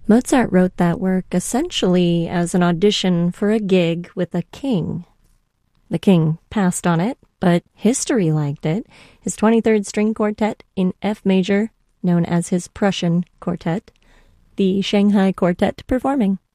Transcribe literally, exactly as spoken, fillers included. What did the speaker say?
Mozart wrote that work essentially as an audition for a gig with a king. The king passed on it, but history liked it. His twenty-third String Quartet in F major, known as his Prussian Quartet, the Shanghai Quartet performing.